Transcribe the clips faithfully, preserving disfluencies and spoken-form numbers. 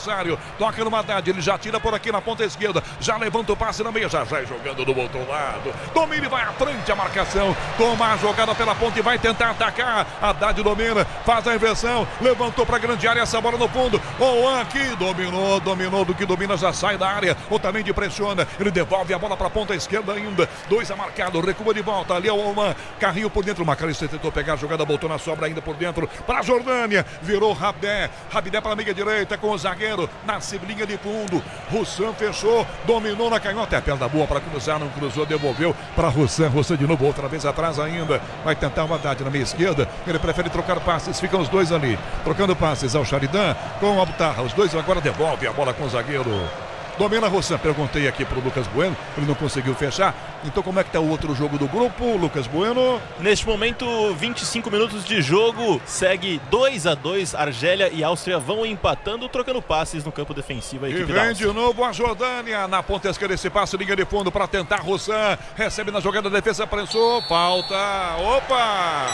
adversário. Toca no Haddad, ele já tira por aqui na ponta esquerda. Já levanta o passe na meia, já vai jogando do outro lado. Domina e vai à frente a marcação. Toma a jogada pela ponta e vai tentar atacar. Haddad domina, faz a inversão. Levantou para a grande área, essa bola no fundo. Oan aqui, dominou, dominou do que domina, já sai da área. Otamendi pressiona, ele devolve a bola para a ponta esquerda ainda. Dois a marcado, recua de volta. Ali é o Oman, carrinho por dentro. O Macalister tentou pegar a jogada, botou na sobra ainda por dentro. Para a Jordânia, virou Rabé. Rabé para a meia direita com o zagueiro. Na linha de fundo. Roussan fechou, dominou na canhota. É a perna boa para cruzar, não cruzou, devolveu para Roussan. Roussan de novo, outra vez atrás ainda. Vai tentar o Haddad na meia esquerda. Ele prefere trocar passes, ficam os dois ali. Trocando passes ao Sharidan com o Abtarra. Os dois agora devolvem a bola com o zagueiro. Domina Roussan, perguntei aqui pro Lucas Bueno, ele não conseguiu fechar. Então como é que tá o outro jogo do grupo, Lucas Bueno? Neste momento, vinte e cinco minutos de jogo, segue dois a dois, Argélia e Áustria vão empatando, trocando passes no campo defensivo. A equipe e vem de novo a Jordânia, na ponta esquerda esse passe, linha de fundo para tentar Roussan, recebe na jogada, a defesa prensou, falta, opa!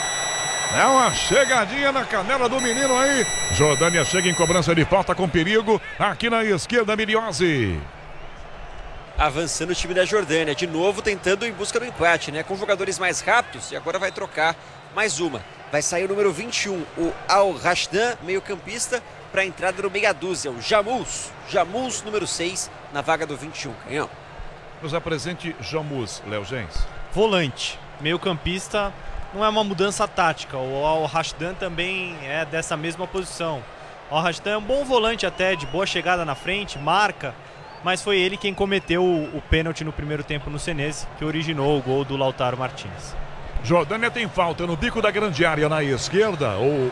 É uma chegadinha na canela do menino aí. Jordânia chega em cobrança de falta com perigo. Aqui na esquerda, Miliose. Avançando o time da Jordânia. De novo tentando em busca do empate, né? Com jogadores mais rápidos. E agora vai trocar mais uma. Vai sair o número vinte e um, o Al-Rashdan, meio campista, para a entrada do meia dúzia, o Jamous. Jamous, número seis, na vaga do vinte e um. Canhão. Nos apresente Jamous, Léo Gens. Volante, meio campista. Não é uma mudança tática, o Al-Rashdan também é dessa mesma posição. O Al-Rashdan é um bom volante até, de boa chegada na frente, marca, mas foi ele quem cometeu o, o pênalti no primeiro tempo no Senesi, que originou o gol do Lautaro Martínez. Jordânia tem falta no bico da grande área na esquerda, o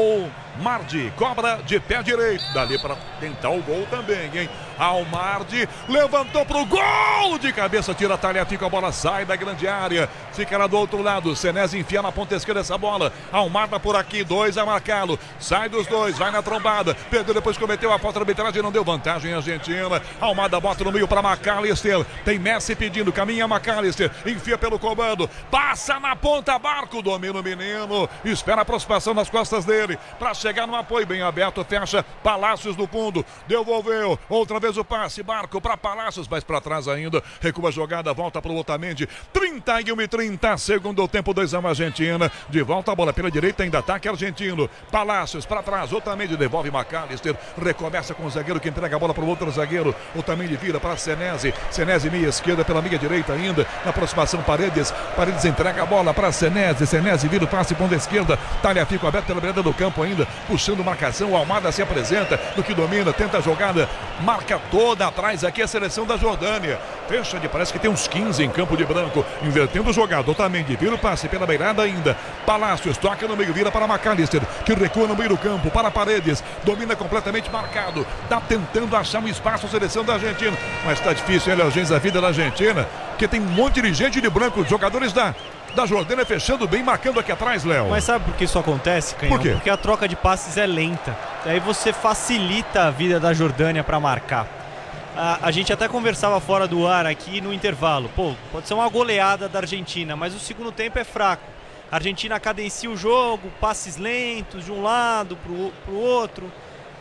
Al-Mardi cobra de pé direito, dali para tentar o gol também, hein? Al-Mardi levantou pro gol de cabeça, tira a talha, fica a bola, sai da grande área, fica lá do outro lado, Senesi enfia na ponta esquerda essa bola, Al-Mardi por aqui, dois a marcá-lo, sai dos dois, vai na trombada, perdeu, depois cometeu a falta da arbitragem, não deu vantagem Argentina, Al-Mardi bota no meio para Macalister, tem Messi pedindo, caminha Macalister, enfia pelo comando, passa na ponta, Barco, domina o menino, espera a aproximação nas costas dele, para chegar no apoio, bem aberto, fecha, Palácios do fundo, devolveu, outra vez o passe, Barco para Palácios, mais para trás ainda, recua a jogada, volta para o Otamendi, trinta e um e trinta, segundo tempo, dois a um Argentina, de volta a bola pela direita, ainda ataque argentino, Palácios para trás, Otamendi devolve Macalister, recomeça com o zagueiro que entrega a bola para o outro zagueiro, Otamendi vira para Senesi, Senesi meia esquerda pela meia direita ainda, na aproximação Paredes, Paredes entrega a bola para Senesi, Senesi vira o passe ponta esquerda, talha fica aberto pela beirada do campo ainda, puxando marcação, o Almada se apresenta, do que domina, tenta a jogada, marca toda atrás aqui a seleção da Jordânia, fecha de, parece que tem uns quinze em campo de branco, invertendo o jogado, Otamendi vira o passe pela beirada ainda, Palácios toca no meio, vira para Macalister, que recua no meio do campo, para Paredes, domina completamente marcado, tá tentando achar um espaço a seleção da Argentina, mas tá difícil, hein, Léo, a vida da Argentina, porque tem um monte de gente de branco, jogadores da da Jordânia fechando bem, marcando aqui atrás, Léo. Mas sabe por que isso acontece, Canhão? Por quê? Porque a troca de passes é lenta. Daí você facilita a vida da Jordânia para marcar. A, a gente até conversava fora do ar aqui no intervalo. Pô, pode ser uma goleada da Argentina, mas o segundo tempo é fraco. A Argentina cadencia o jogo, passes lentos de um lado pro, pro outro.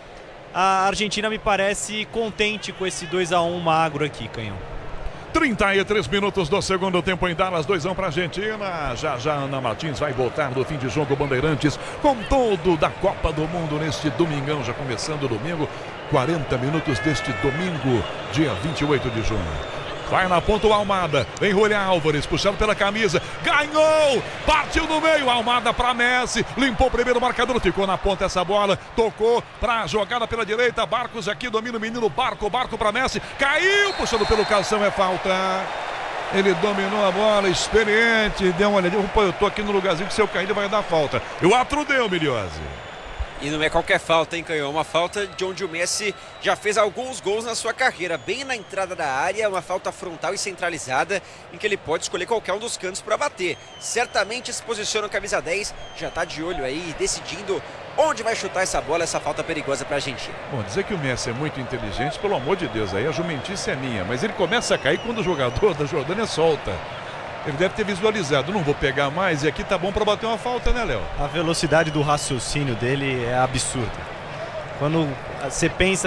A Argentina me parece contente com esse dois a um magro aqui, Canhão. trinta e três minutos do segundo tempo em Dallas, dois a um para a Argentina. Já já Ana Martins vai voltar do fim de jogo Bandeirantes com todo da Copa do Mundo neste domingão, já começando domingo, quarenta minutos deste domingo, dia vinte e oito de junho. Vai na ponta o Almada, vem Julián Álvares, puxando pela camisa, ganhou, partiu no meio, Almada para Messi, limpou o primeiro marcador, ficou na ponta essa bola, tocou para a jogada pela direita, Barcos aqui, domina o menino, Barco, Barco para Messi, caiu, puxando pelo calção, é falta. Ele dominou a bola, experiente, deu uma olhadinha, pô, eu tô aqui no lugarzinho que se eu cair ele vai dar falta. E o outro deu, Miliose. E não é qualquer falta, hein, Canhão? Uma falta de onde o Messi já fez alguns gols na sua carreira. Bem na entrada da área, uma falta frontal e centralizada, em que ele pode escolher qualquer um dos cantos para bater. Certamente se posiciona o camisa dez, já está de olho aí, decidindo onde vai chutar essa bola, essa falta perigosa para a Argentina. Bom, dizer que o Messi é muito inteligente, pelo amor de Deus, aí a jumentice é minha. Mas ele começa a cair quando o jogador da Jordânia solta. Ele deve ter visualizado, não vou pegar mais, e aqui tá bom para bater uma falta, né, Léo? A velocidade do raciocínio dele é absurda. Quando você pensa